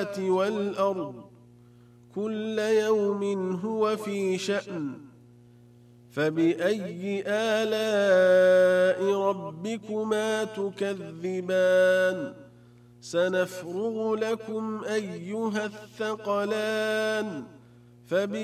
السماوات والأرض كل يوم هو في شأن فبأي آلاء ربكما تكذبان سنفرغ لكم أيها الثقلان